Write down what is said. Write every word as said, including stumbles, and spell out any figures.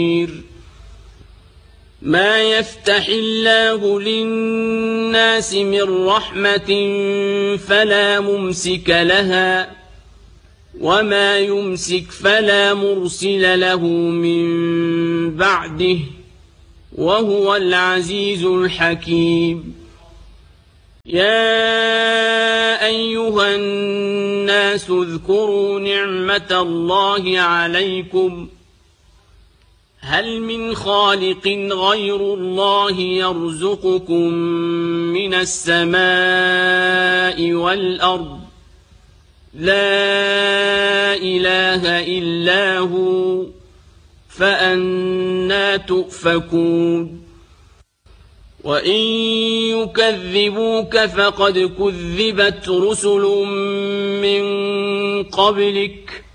ما يفتح الله للناس من رحمة فلا ممسك لها وما يمسك فلا مرسل له من بعده وهو العزيز الحكيم. يا أيها الناس اذكروا نعمة الله عليكم هل من خالق غير الله يرزقكم من السماء والأرض لا إله إلا هو فأنى تؤفكون. وإن يكذبوك فقد كذبت رسل من قبلك